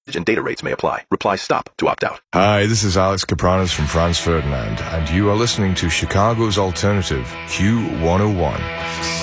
and data rates may apply. Reply STOP to opt out. Hi, this is Alex Kapranos from Franz Ferdinand, and you are listening to Chicago's Alternative, Q101.